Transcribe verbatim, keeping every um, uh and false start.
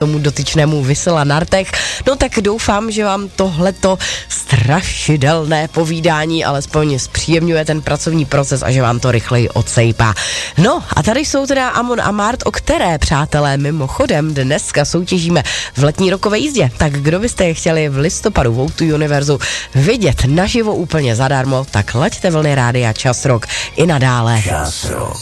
tomu dotyčnému visela na rtech. No tak doufám, že vám tohleto strašidelné povídání alespoň zpříjemňuje ten pracovní proces a že vám to rychleji odsejpá. No a tady jsou teda Amon Amarth, o které, přátelé, mimochodem dneska soutěžíme v letní rokové jízdě. Tak kdo byste je chtěli v listopadu v O dva Univerzu vidět naživo úplně zadarmo, tak laďte vlny rádia Čas Rock i nadále. Čas Rock.